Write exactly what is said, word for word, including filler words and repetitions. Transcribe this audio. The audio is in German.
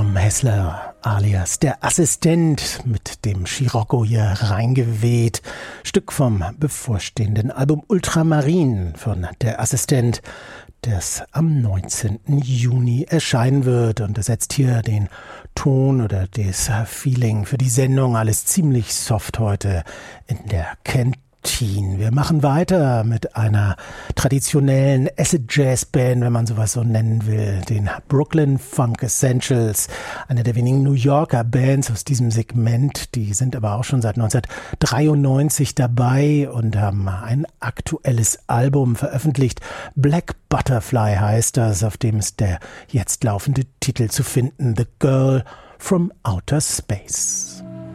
Tom Hessler alias der Assistent mit dem Scirocco hier reingeweht. Stück vom bevorstehenden Album Ultramarin von der Assistent, das am neunzehnten Juni erscheinen wird. Und das setzt hier den Ton oder das Feeling für die Sendung. Alles ziemlich soft heute in der Kantine. Wir machen weiter mit einer traditionellen Acid Jazz Band, wenn man sowas so nennen will, den Brooklyn Funk Essentials, eine der wenigen New Yorker Bands aus diesem Segment. Die sind aber auch schon seit neunzehnhundertdreiundneunzig dabei und haben ein aktuelles Album veröffentlicht. Black Butterfly heißt das, auf dem ist der jetzt laufende Titel zu finden, The Girl from Outer Space.